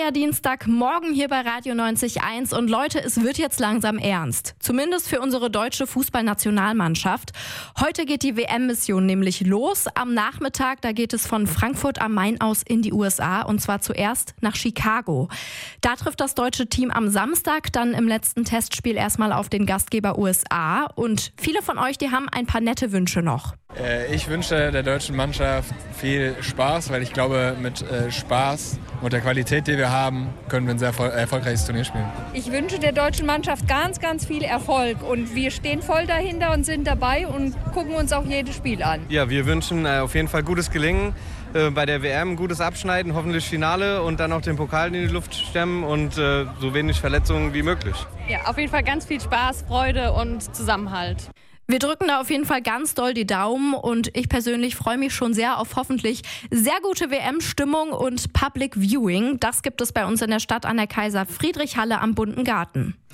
schöner Dienstagmorgen hier bei Radio 90.1 und Leute, es wird jetzt langsam ernst. Zumindest für unsere deutsche Fußballnationalmannschaft. Heute geht die WM-Mission nämlich los. Am Nachmittag, da geht es von Frankfurt am Main aus in die USA und zwar zuerst nach Chicago. Da trifft das deutsche Team am Samstag dann im letzten Testspiel erstmal auf den Gastgeber USA und viele von euch, die haben ein paar nette Wünsche noch. Ich wünsche der deutschen Mannschaft viel Spaß, weil ich glaube, mit Spaß und der Qualität, die wir haben, können wir ein sehr erfolgreiches Turnier spielen. Ich wünsche der deutschen Mannschaft ganz, ganz viel Erfolg und wir stehen voll dahinter und sind dabei und gucken uns auch jedes Spiel an. Ja, wir wünschen auf jeden Fall gutes Gelingen bei der WM, gutes Abschneiden, hoffentlich Finale und dann auch den Pokal in die Luft stemmen und so wenig Verletzungen wie möglich. Ja, auf jeden Fall ganz viel Spaß, Freude und Zusammenhalt. Wir drücken da auf jeden Fall ganz doll die Daumen und ich persönlich freue mich schon sehr auf hoffentlich sehr gute WM-Stimmung und Public Viewing. Das gibt es bei uns in der Stadt an der Kaiser-Friedrich-Halle am Bunten Garten.